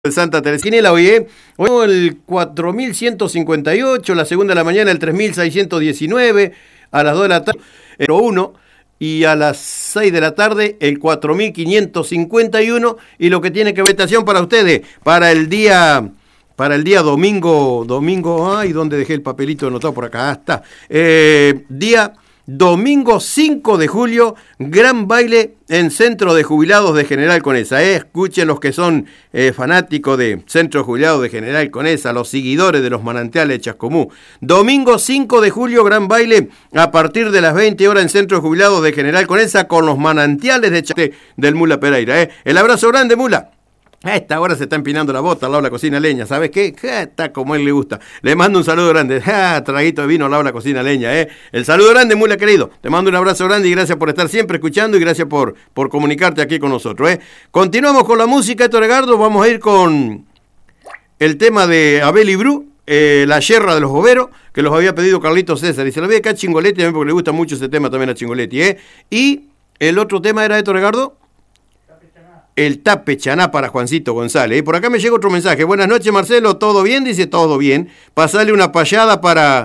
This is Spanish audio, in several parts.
de Santa Teresina, hoy el 4158, la segunda de la mañana el 3619, a las 2 de la tarde el 1 y a las 6 de la tarde el 4551, y lo que tiene que ver estación para ustedes para el día domingo, ay, ¿dónde dejé el papelito anotado? Por acá, está. Día domingo 5 de julio, gran baile en Centro de Jubilados de General Conesa. Escuchen los que son fanáticos de Centro de Jubilados de General Conesa, los seguidores de los manantiales de Chascomú. Domingo 5 de julio, gran baile a partir de las 20 horas en Centro de Jubilados de General Conesa con los manantiales de Chascomú del Mula Pereira. El abrazo grande, Mula. A esta hora se está empinando la bota al lado de la cocina leña, ¿sabes qué? Está como a él le gusta. Le mando un saludo grande. Traguito de vino al lado de la cocina leña, El saludo grande, Mula querido. Te mando un abrazo grande y gracias por estar siempre escuchando y gracias por comunicarte aquí con nosotros, Continuamos con la música, Héctor Edgardo. Vamos a ir con el tema de Abel y Bru, La Yerra de los Boveros, que los había pedido Carlitos César. Y se lo voy acá a Chingoletti también porque le gusta mucho ese tema también a Chingoletti, Y el otro tema era, Héctor Edgardo, el Tape Chaná para Juancito González. Y por acá me llega otro mensaje. Buenas noches, Marcelo, ¿todo bien? Dice, todo bien. Pasale una payada para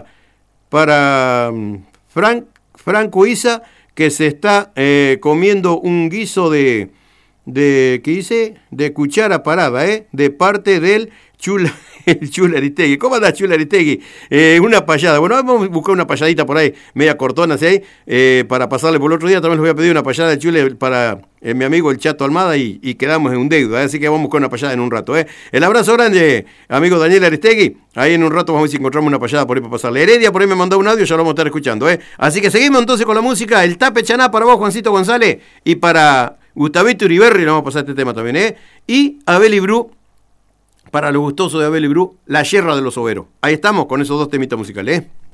Franco Isa, que se está comiendo un guiso de ¿qué dice? De cuchara parada, de parte del el Chula Aristegui. ¿Cómo anda Chula Aristegui? Una payada. Bueno, vamos a buscar una payadita por ahí, media cortona, ¿sí? Para pasarle por el otro día. También les voy a pedir una payada de Chule para mi amigo el Chato Almada y quedamos en un deudo, Así que vamos a buscar una payada en un rato, El abrazo grande, amigo Daniel Aristegui. Ahí en un rato vamos a ver si encontramos una payada por ahí para pasarle. Heredia por ahí me mandó un audio, ya lo vamos a estar escuchando, Así que seguimos entonces con la música. El Tape Chaná para vos, Juancito González, y para Gustavito Uriberri, le vamos a pasar este tema también, Y Abel y Bru, para los gustosos de Abel y Bru, La Yerra de los Boveros. Ahí estamos con esos dos temitas musicales,